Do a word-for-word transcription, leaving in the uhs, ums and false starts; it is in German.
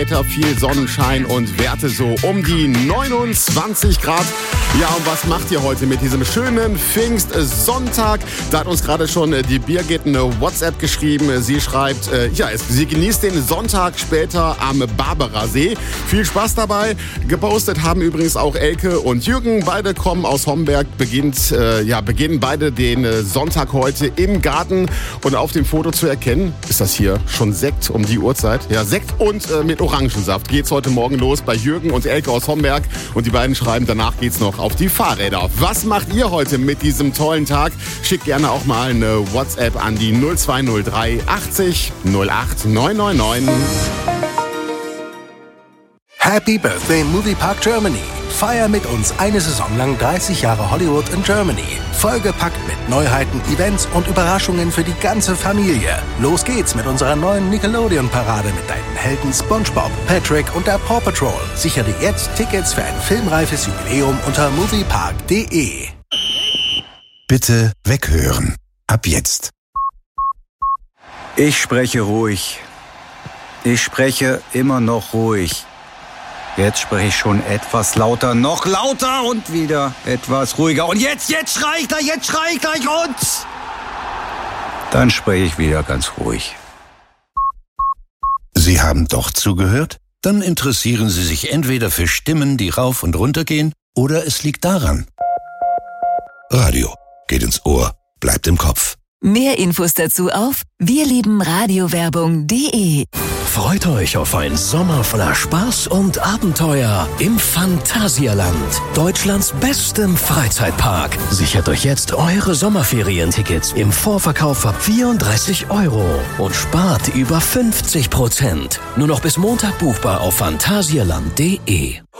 später viel Sonnenschein und Werte so um die neunundzwanzig Grad. Ja, und was macht ihr heute mit diesem schönen Pfingstsonntag? Da hat uns gerade schon die Birgit eine WhatsApp geschrieben. Sie schreibt, äh, ja, sie genießt den Sonntag später am Barberer-See. Viel Spaß dabei. Gepostet haben übrigens auch Elke und Jürgen. Beide kommen aus Homberg, beginnt, äh, ja, beginnen beide den äh, Sonntag heute im Garten. Und auf dem Foto zu erkennen, ist das hier schon Sekt um die Uhrzeit? Ja, Sekt und äh, mit Orangensaft geht's heute Morgen los bei Jürgen und Elke aus Homberg. Und die beiden schreiben, danach geht's noch auf die Fahrräder. Was macht ihr heute mit diesem tollen Tag? Schickt gerne auch mal eine WhatsApp an die null zwei null drei achtzig null acht neun neun neun. Happy Birthday Moviepark Germany! Feier mit uns eine Saison lang dreißig Jahre Hollywood in Germany. Vollgepackt mit Neuheiten, Events und Überraschungen für die ganze Familie. Los geht's mit unserer neuen Nickelodeon-Parade mit deinen Helden SpongeBob, Patrick und der Paw Patrol. Sichere dir jetzt Tickets für ein filmreifes Jubiläum unter moviepark punkt de. Bitte weghören. Ab jetzt. Ich spreche ruhig. Ich spreche immer noch ruhig. Jetzt spreche ich schon etwas lauter, noch lauter und wieder etwas ruhiger. Und jetzt, jetzt schrei ich gleich, jetzt schrei ich gleich und... Dann spreche ich wieder ganz ruhig. Sie haben doch zugehört? Dann interessieren Sie sich entweder für Stimmen, die rauf und runter gehen, oder es liegt daran. Radio geht ins Ohr, bleibt im Kopf. Mehr Infos dazu auf wirliebenradiowerbung punkt de. Freut euch auf einen Sommer voller Spaß und Abenteuer im Phantasialand, Deutschlands bestem Freizeitpark. Sichert euch jetzt eure Sommerferientickets im Vorverkauf ab vierunddreißig Euro und spart über fünfzig Prozent. Nur noch bis Montag buchbar auf phantasialand punkt de.